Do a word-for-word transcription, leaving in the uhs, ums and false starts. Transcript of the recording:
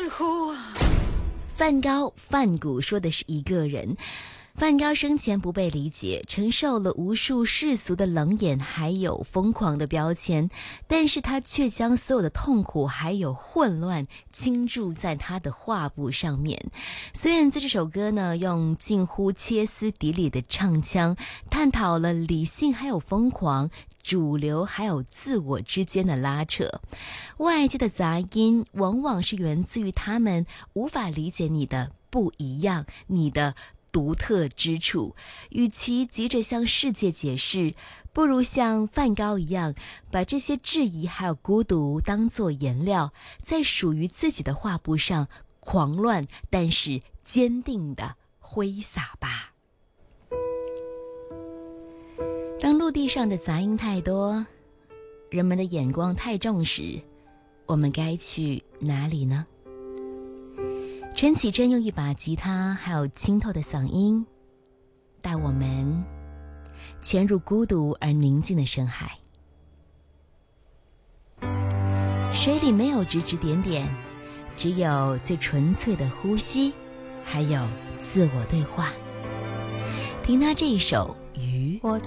乎。 梵高，梵谷说的是一个人。梵高生前不被理解，承受了无数世俗的冷眼还有疯狂的标签，但是他却将所有的痛苦还有混乱倾注在他的画布上面。虽然在这首歌呢，用近乎歇斯底里的唱腔探讨了理性还有疯狂，主流还有自我之间的拉扯，外界的杂音往往是源自于他们无法理解你的不一样，你的独特之处。与其急着向世界解释，不如像梵高一样，把这些质疑还有孤独当作颜料，在属于自己的画布上狂乱但是坚定地挥洒吧。当陆地上的杂音太多，人们的眼光太重时，我们该去哪里呢？陈绮贞用一把吉他还有清透的嗓音，带我们潜入孤独而宁静的深海。水里没有指指点点，只有最纯粹的呼吸，还有自我对话。听他这一首《鱼》。 我